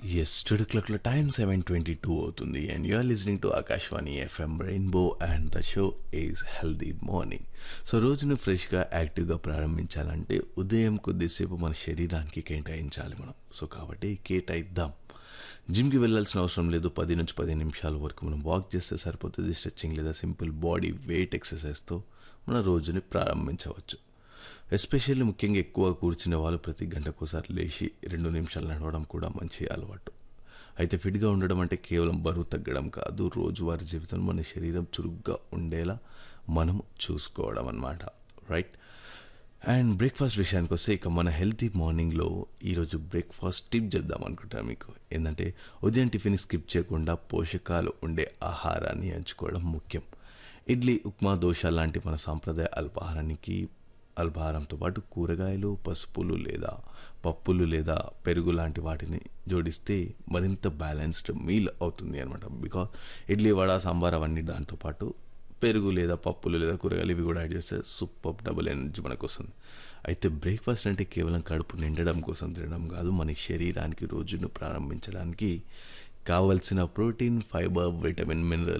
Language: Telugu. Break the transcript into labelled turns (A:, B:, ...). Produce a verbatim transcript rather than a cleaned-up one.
A: Yes, studio clock లో టైం సెవెన్ ట్వంటీ టూ అవుతుంది and you are listening to Akashvani FM rainbow and the show is healthy morning. So రోజును ఫ్రెష్గా యాక్టివ్గా ప్రారంభించాలంటే ఉదయం కొద్దిసేపు మన శరీరానికి కేటాయించాలి మనం. సో కాబట్టి కేటాయిద్దాం. జిమ్కి వెళ్ళాల్సిన అవసరం లేదు. పది నుంచి పదిహేను నిమిషాల వరకు మనం వాక్ చేస్తే సరిపోతుంది. స్ట్రెచ్చింగ్ లేదా సింపుల్ బాడీ వెయిట్ ఎక్సర్సైజ్తో మన రోజుని ప్రారంభించవచ్చు. ఎస్పెషల్లీ ముఖ్యంగా ఎక్కువ కూర్చునే వాళ్ళు ప్రతి గంటకోసారి లేచి రెండు నిమిషాలు నడవడం కూడా మంచి అలవాటు. అయితే ఫిట్గా ఉండడం అంటే కేవలం బరువు తగ్గడం కాదు, రోజువారీ జీవితంలో మన శరీరం చురుగ్గా ఉండేలా మనం చూసుకోవడం అన్నమాట. రైట్. అండ్ బ్రేక్ఫాస్ట్ విషయానికి వస్తే ఇక మన హెల్తీ మార్నింగ్లో ఈరోజు బ్రేక్ఫాస్ట్ టిప్ చెప్దాం అనుకుంటాను మీకు. ఏంటంటే ఉదయం టిఫిన్ స్కిప్ చేయకుండా పోషకాలు ఉండే ఆహారాన్ని ఎంచుకోవడం ముఖ్యం. ఇడ్లీ, ఉప్మా, దోశ లాంటి మన సాంప్రదాయ అల్పాహారానికి అల్పాహారంతో పాటు కూరగాయలు, పసుపులు లేదా పప్పులు లేదా పెరుగు లాంటి వాటిని జోడిస్తే మరింత బ్యాలెన్స్డ్ మీల్ అవుతుంది అనమాట. బికాస్ ఇడ్లీ, వడ, సాంబార్ అవన్నీ దాంతోపాటు పెరుగు లేదా పప్పులు లేదా కూరగాయలు ఇవి కూడా యాడ్ చేస్తే సూపర్ డబుల్ ఎనర్జీ మనకు వస్తుంది. అయితే బ్రేక్ఫాస్ట్ అంటే కేవలం కడుపు నిండడం కోసం తినడం కాదు, మన శరీరానికి రోజును ప్రారంభించడానికి కావలసిన ప్రోటీన్, ఫైబర్, విటమిన్, మినరల్